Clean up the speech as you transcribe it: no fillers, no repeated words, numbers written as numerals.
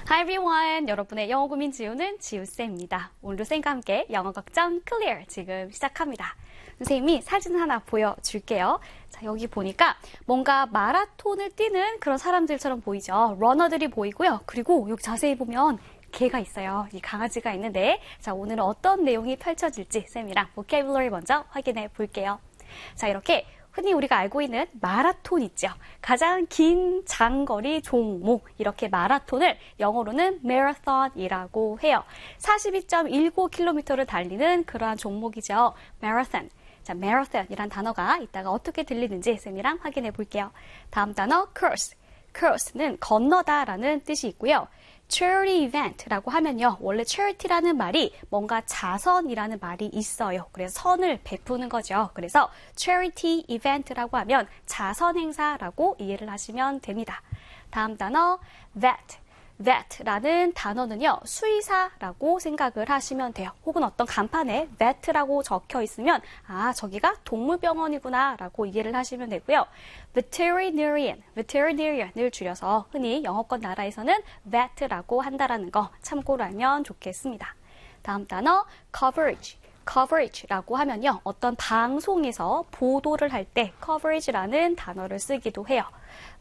Hi everyone! 여러분의 영어 고민 지우는 지우쌤입니다. 오늘도 쌤과 함께 영어 걱정 클리어 지금 시작합니다. 선생님이 사진 하나 보여줄게요. 자, 여기 보니까 뭔가 마라톤을 뛰는 그런 사람들처럼 보이죠. 러너들이 보이고요. 그리고 여기 자세히 보면 개가 있어요. 이 강아지가 있는데 자, 오늘은 어떤 내용이 펼쳐질지 쌤이랑 vocabulary 먼저 확인해 볼게요. 자, 이렇게 흔히 우리가 알고 있는 마라톤 있죠. 가장 긴 장거리 종목, 이렇게 마라톤을 영어로는 marathon이라고 해요. 42.19km를 달리는 그러한 종목이죠. marathon. 자, marathon이란 단어가 이따가 어떻게 들리는지 쌤이랑 확인해 볼게요. 다음 단어 cross. cross는 건너다라는 뜻이 있고요. charity event라고 하면요. 원래 charity라는 말이 뭔가 자선이라는 말이 있어요. 그래서 선을 베푸는 거죠. 그래서 charity event라고 하면 자선 행사라고 이해를 하시면 됩니다. 다음 단어 vet. vet라는 단어는요. 수의사라고 생각을 하시면 돼요. 혹은 어떤 간판에 vet라고 적혀 있으면 아, 저기가 동물병원이구나 라고 이해를 하시면 되고요. veterinarian을 줄여서 흔히 영어권 나라에서는 vet라고 한다라는 거 참고로 알면 좋겠습니다. 다음 단어 coverage라고 하면요. 어떤 방송에서 보도를 할 때 coverage라는 단어를 쓰기도 해요.